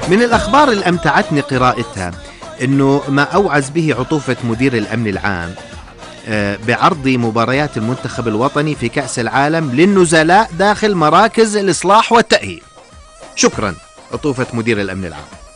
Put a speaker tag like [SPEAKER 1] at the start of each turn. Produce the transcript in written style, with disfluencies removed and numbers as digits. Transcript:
[SPEAKER 1] من الأخبار اللي أمتعتني قراءتها أنه ما أوعز به عطوفة مدير الأمن العام بعرض مباريات المنتخب الوطني في كأس العالم للنزلاء داخل مراكز الإصلاح والتأهيل. شكرا عطوفة مدير الأمن العام.